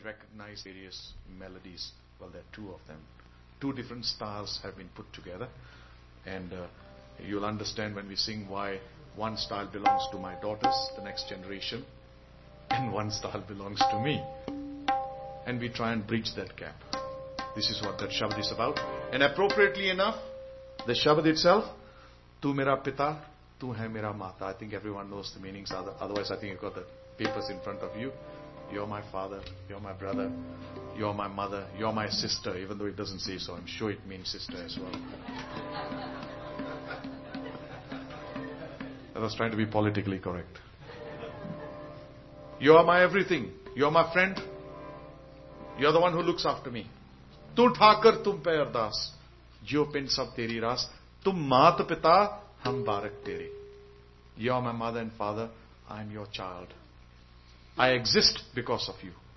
recognize various melodies. Well, there are two of them. Two different styles have been put together. And you'll understand when we sing why one style belongs to my daughters, the next generation, and one style belongs to me. And we try and bridge that gap. This is what that Shabad is about. And appropriately enough, the Shabad itself, Tu mera pita, tu hai mera mata. I think everyone knows the meanings. Otherwise, I think you've got the papers in front of you. You're my father, you're my brother, you're my mother, you're my sister, even though it doesn't say so. I'm sure it means sister as well. I was trying to be politically correct. You are my everything. You're my friend. You're the one who looks after me. Tu thakar tum pe ardas. Jo pin sab teri ras. Tum maat pita, hum barak tere. You are my mother and father. I am your child. I exist because of you.